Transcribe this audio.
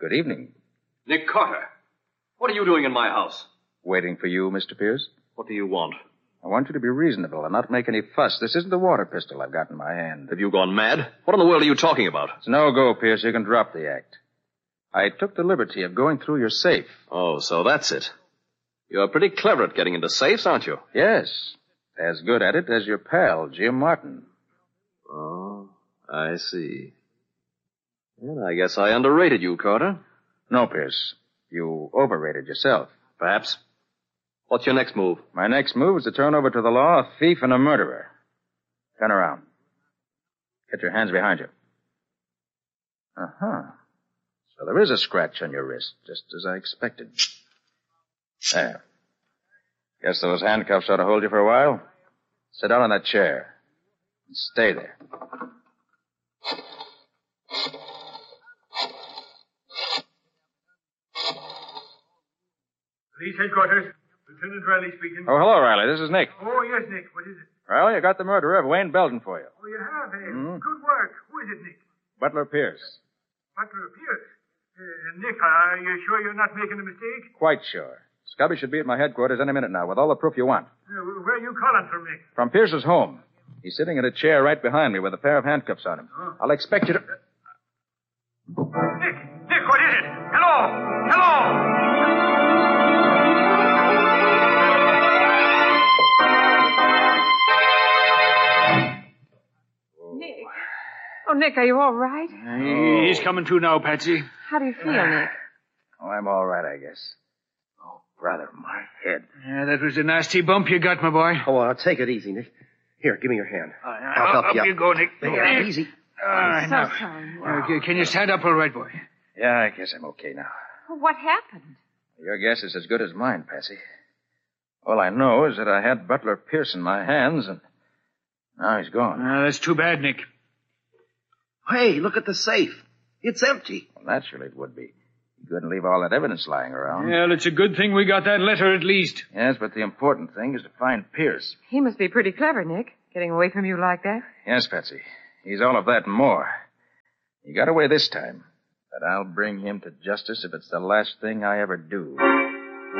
Good evening. Nick Carter, what are you doing in my house? Waiting for you, Mr. Pierce. What do you want? I want you to be reasonable and not make any fuss. This isn't a water pistol I've got in my hand. Have you gone mad? What in the world are you talking about? It's no go, Pierce. You can drop the act. I took the liberty of going through your safe. Oh, so that's it. You're pretty clever at getting into safes, aren't you? Yes. As good at it as your pal, Jim Martin. Oh, I see. Well, I guess I underrated you, Carter. No, Pierce. You overrated yourself. Perhaps. What's your next move? My next move is to turn over to the law a thief and a murderer. Turn around. Get your hands behind you. Uh-huh. So there is a scratch on your wrist, just as I expected. There. Guess those handcuffs ought to hold you for a while. Sit down on that chair. And stay there. Police headquarters. Lieutenant Riley speaking. Oh, hello, Riley. This is Nick. Oh, yes, Nick. What is it? Riley, I got the murderer of Wayne Belton for you. Oh, you have, eh? Mm-hmm. Good work. Who is it, Nick? Butler Pierce. Butler Pierce. Nick, are you sure you're not making a mistake? Quite sure. Scubby should be at my headquarters any minute now with all the proof you want. Where are you calling from, Nick? From Pierce's home. He's sitting in a chair right behind me with a pair of handcuffs on him. Oh. I'll expect you to... Nick, what is it? Hello! Nick. Oh, Nick, are you all right? He's coming to now, Patsy. How do you feel, Nick? Oh, I'm all right, I guess. Oh, brother, my head. Yeah, that was a nasty bump you got, my boy. Oh, take it easy, Nick. Here, give me your hand. I'll help you up up. you go, Nick. There, easy. I'm so now. sorry. Can you stand up all right, boy? Yeah, I guess I'm okay now. What happened? Your guess is as good as mine, Patsy. All I know is that I had Butler Pierce in my hands, and now he's gone. That's too bad, Nick. Hey, look at the safe. It's empty. Well, naturally it would be. You couldn't leave all that evidence lying around. Well, it's a good thing we got that letter at least. Yes, but the important thing is to find Pierce. He must be pretty clever, Nick, getting away from you like that. Yes, Patsy. He's all of that and more. He got away this time, but I'll bring him to justice if it's the last thing I ever do.